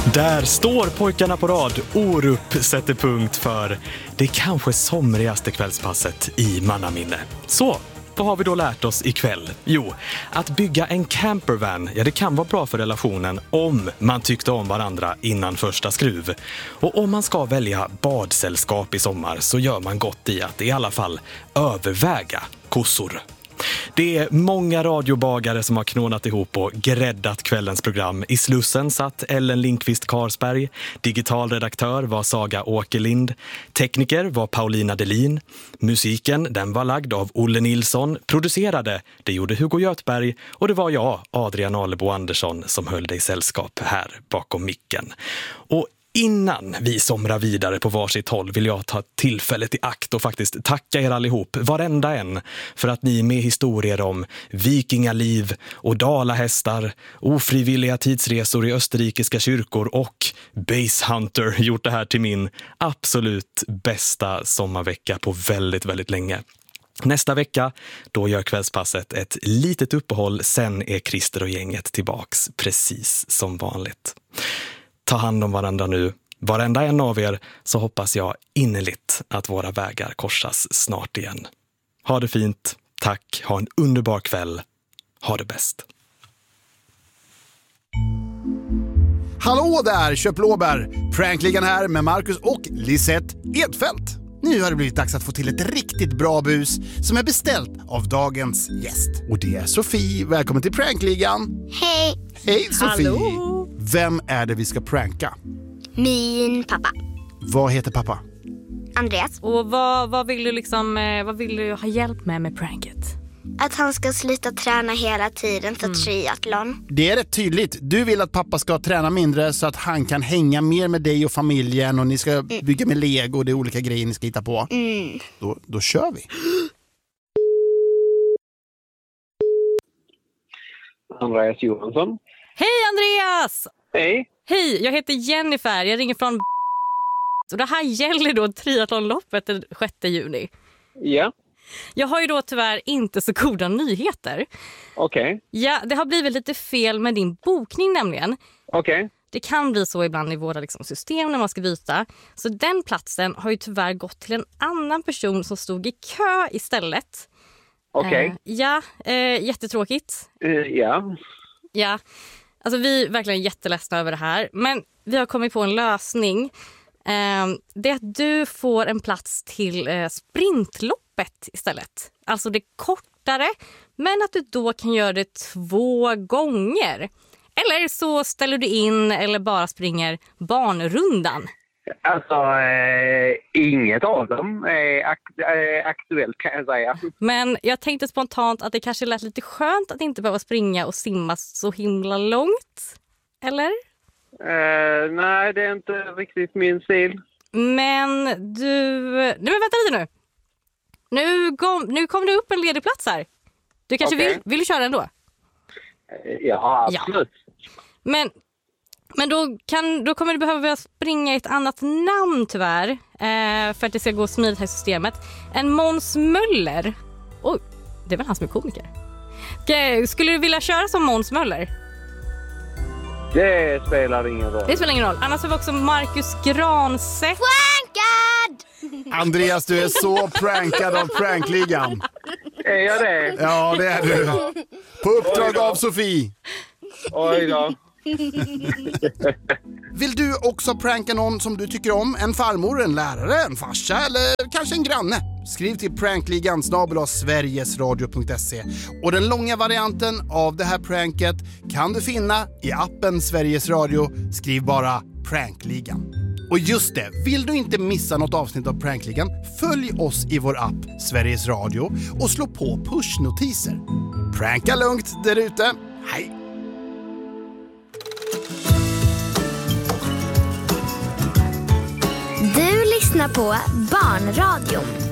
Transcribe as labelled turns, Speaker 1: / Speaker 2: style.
Speaker 1: Där står pojkarna på rad. Orup sätter punkt för det kanske somrigaste kvällspasset i mannaminne. Så, vad har vi då lärt oss ikväll? Jo, att bygga en campervan, det kan vara bra för relationen om man tyckte om varandra innan första skruv. Och om man ska välja badsällskap i sommar så gör man gott i att i alla fall överväga kossor. Det är många radiobagare som har knånat ihop och gräddat kvällens program. I Slussen satt Ellen Lindqvist Karsberg, digital redaktör var Saga Åkerlind, tekniker var Paulina Delin, musiken den var lagd av Olle Nilsson, producerade det gjorde Hugo Göthberg och det var jag, Adrian Alebo Andersson, som höll dig sällskap här bakom micken. Och innan vi somrar vidare på varsitt håll vill jag ta tillfället i akt och faktiskt tacka er allihop, varenda en, för att ni med historier om vikingaliv och dalahästar, ofrivilliga tidsresor i österrikiska kyrkor och Base Hunter gjort det här till min absolut bästa sommarvecka på väldigt, väldigt länge. Nästa vecka, då gör kvällspasset ett litet uppehåll, sen är Christer och gänget tillbaks precis som vanligt. Ta hand om varandra nu, varenda en av er, så hoppas jag innerligt att våra vägar korsas snart igen. Ha det fint, tack, ha en underbar kväll, ha det bäst.
Speaker 2: Hallå där, köpblåbär! Prankligan här med Marcus och Lisette Edfeldt. Nu har det blivit dags att få till ett riktigt bra bus som är beställt av dagens gäst. Och det är Sofie. Välkommen till Prankligan.
Speaker 3: Hej!
Speaker 2: Hej Sofie!
Speaker 4: Hallå.
Speaker 2: Vem är det vi ska pranka?
Speaker 3: Min pappa.
Speaker 2: Vad heter pappa?
Speaker 3: Andreas.
Speaker 4: Och vad vill du vad vill du ha hjälp med pranket?
Speaker 3: Att han ska sluta träna hela tiden för triathlon.
Speaker 2: Det är rätt tydligt. Du vill att pappa ska träna mindre så att han kan hänga mer med dig och familjen och ni ska bygga med Lego och det är olika grejer ni ska hitta på. Då kör vi.
Speaker 5: Andreas Johansson.
Speaker 4: Hej Andreas!
Speaker 5: Hej.
Speaker 4: Hej, jag heter Jennifer. Jag ringer från och det här gäller då triathlonloppet den 6 juni.
Speaker 5: Ja.
Speaker 4: Jag har ju då tyvärr inte så goda nyheter.
Speaker 5: Okej.
Speaker 4: Ja, det har blivit lite fel med din bokning nämligen.
Speaker 5: Okej.
Speaker 4: Det kan bli så ibland i våra system när man ska byta. Så den platsen har ju tyvärr gått till en annan person som stod i kö istället.
Speaker 5: Okej.
Speaker 4: Jättetråkigt.
Speaker 5: Ja.
Speaker 4: Ja, alltså vi är verkligen jätteledsna över det här. Men vi har kommit på en lösning. Det är att du får en plats till sprintloppet istället. Alltså det kortare, men att du då kan göra det 2 gånger. Eller så ställer du in eller bara springer barnrundan.
Speaker 5: Alltså, inget av dem är aktuellt kan jag säga.
Speaker 4: Men jag tänkte spontant att det kanske lät lite skönt att inte behöva springa och simma så himla långt. Eller?
Speaker 5: Nej, det är inte riktigt min stil.
Speaker 4: Men vänta lite nu. Nu kom det upp en ledig plats här. Du kanske vill du köra ändå?
Speaker 5: Ja, absolut.
Speaker 4: Ja. Men då kommer du behöva springa i ett annat namn tyvärr. För att det ska gå smidigt här i systemet. En Måns Möller. Oj, det är väl han som är komiker. Skulle du vilja köra som Måns Möller?
Speaker 5: Det spelar ingen roll.
Speaker 4: Det spelar ingen roll. Annars har vi också Marcus Granstedt.
Speaker 3: Prankad!
Speaker 2: Andreas, du är så prankad av Prankligan.
Speaker 5: Är jag det?
Speaker 2: Ja, det är du. På uppdrag av Sofie.
Speaker 5: Oj då.
Speaker 2: Vill du också pranka någon som du tycker om? En farmor, en lärare, en farsa eller kanske en granne? Skriv till prankligan@sverigesradio.se. Och den långa varianten av det här pranket kan du finna i appen Sveriges Radio. Skriv bara Prankligan. Och just det, vill du inte missa något avsnitt av Prankligan, följ oss i vår app Sveriges Radio och slå på pushnotiser. Pranka lugnt där ute. Hej!
Speaker 3: Du lyssnar på Barnradion.